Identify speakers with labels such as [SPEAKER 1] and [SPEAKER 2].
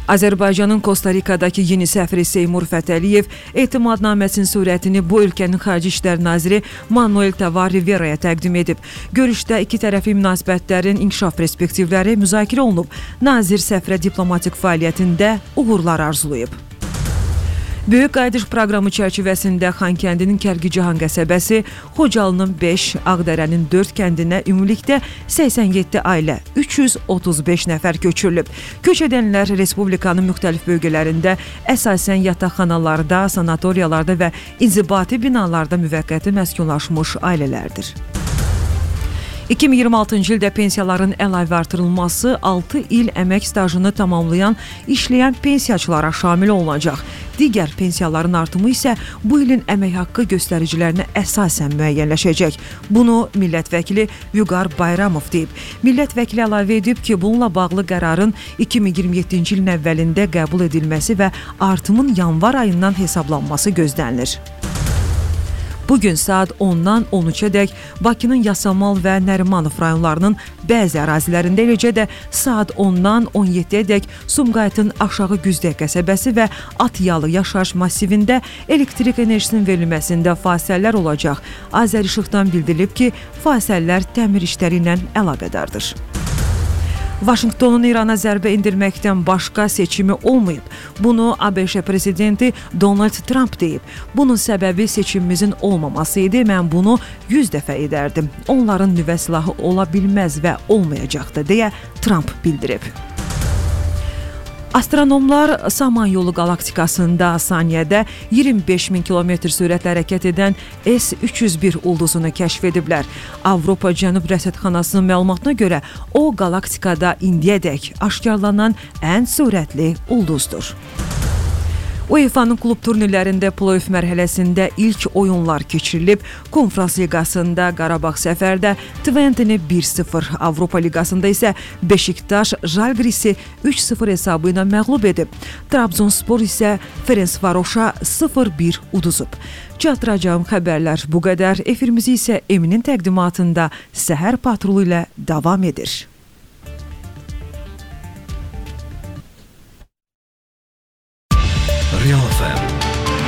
[SPEAKER 1] Azərbaycanın Kosta-Rikadakı yeni səfiri Seymur Fətəliyev etimadnaməsinin surətini bu ölkənin Xarici İşlər Naziri Manuel Tavares Rivera'ya təqdim edib. Görüşdə iki tərəfi münasibətlərin inkişaf perspektivləri müzakirə olunub. Nazir səfirə diplomatik fəaliyyətində uğurlar arzulayıb. Böyük qayıdış proqramı çərçivəsində Xankəndinin Kərkicahan qəsəbəsi, Xocalının 5, Ağdərənin 4 kəndinə ümumilikdə 87 ailə, 335 nəfər köçürülüb. Köç edənlər Respublikanın müxtəlif bölgələrində, əsasən yataqxanalarda, sanatoriyalarda və inzibati binalarda müvəqqəti məskunlaşmış ailələrdir. 2026-cı ildə pensiyaların əlavə artırılması 6 il əmək stajını tamamlayan, işləyən pensiyaçılara şamil olunacaq. Digər pensiyaların artımı isə bu ilin əmək haqqı göstəricilərinə əsasən müəyyənləşəcək. Bunu millət vəkili Vüqar Bayramov deyib. Millət vəkili əlavə edib ki, bununla bağlı qərarın 2027-ci ilin əvvəlində qəbul edilməsi və artımın yanvar ayından hesablanması gözlənilir. Bugün saat 10-dan 13-ədək Bakının Yasamal və Nərimanov rayonlarının bəzi ərazilərində, eləcə də saat 10-dan 17-ədək Sumqayıtın Aşağı Güzdək qəsəbəsi və Atyalı yaşayış massivində elektrik enerjisinin verilməsində fasilələr olacaq. Azərişıqdan bildirilib ki, fasilələr təmir işləri ilə əlaqədardır. Vaşinqtonun İrana zərbə endirməkdən başqa seçimi olmayıb. Bunu ABŞ prezidenti Donald Trump deyib. Bunun səbəbi seçimimizin olmaması idi. Mən bunu 100 dəfə edərdim. Onların nüvə silahı ola bilməz və olmayacaqdı, deyə Trump bildirib. Astronomlar Samanyolu qalaktikasında saniyədə 25.000 km sürətlə hərəkət edən S-301 ulduzunu kəşf ediblər. Avropa Cənub Rəsədxanasının məlumatına görə o qalaktikada indiyədək aşkarlanan ən sürətli ulduzdur. UEFA-nın klub turnirlərində play-off mərhələsində ilk oyunlar keçirilib. Konfrans liqasında Qarabağ Səfərdə Twenteni 1-0, Avropa liqasında isə Beşiktaş Žalgiris'i 3-0 hesabı ilə məğlub edib. Trabzonspor isə Ferencvaros'a 0-1 uduzub. Çatdıracağım xəbərlər bu qədər. Efirimizi isə Eminin təqdimatında Səhər Patrulu ilə davam edir.